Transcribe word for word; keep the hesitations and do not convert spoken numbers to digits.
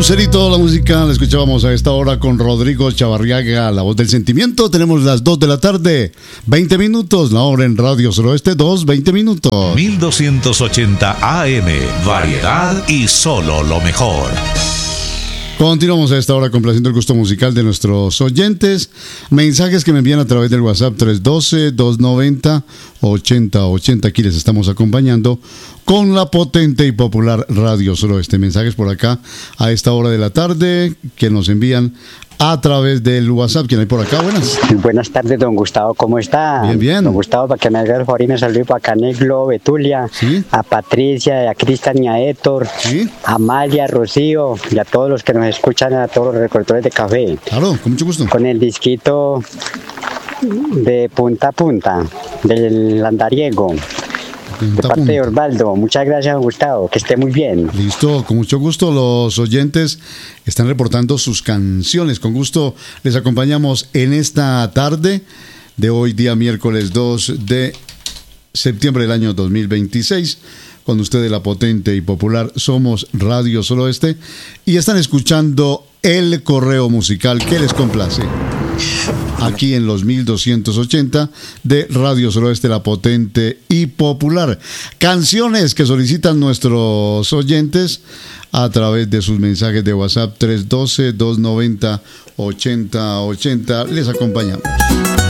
Lucerito, la música la escuchábamos a esta hora con Rodrigo Chavarriaga, la voz del sentimiento. Tenemos las dos de la tarde, veinte minutos, la hora en Radio Suroeste, dos, veinte minutos. mil doscientos ochenta A M, variedad y solo lo mejor. Continuamos a esta hora complaciendo el gusto musical de nuestros oyentes. Mensajes que me envían a través del WhatsApp tres uno dos, dos nueve cero, ocho cero ocho cero. Aquí les estamos acompañando con la potente y popular Radio Suroeste. Mensajes por acá a esta hora de la tarde que nos envían a través del WhatsApp. ¿Quién hay por acá? Buenas. Buenas tardes, don Gustavo. ¿Cómo está? Bien, bien. Don Gustavo, para que me haga el favor y me salude para Caneglo, Betulia, ¿Sí? A Patricia, a Cristian y a Héctor, ¿Sí? a Amalia, a Rocío y a todos los que nos escuchan, a todos los recortadores de café. Claro, con mucho gusto. Con el disquito de punta a punta, del andariego. De parte de Osvaldo. Muchas gracias, Gustavo. Que esté muy bien. Listo, con mucho gusto. Los oyentes están reportando sus canciones. Con gusto les acompañamos en esta tarde de hoy, día miércoles dos de septiembre del año dos mil veintiséis. Con ustedes la potente y popular Somos Radio Suroeste. Y están escuchando el correo musical que les complace. Aquí en los mil doscientos ochenta de Radio Suroeste, la potente y popular. Canciones que solicitan nuestros oyentes a través de sus mensajes de WhatsApp tres uno dos, dos nueve cero, ocho cero ocho cero. Les acompañamos.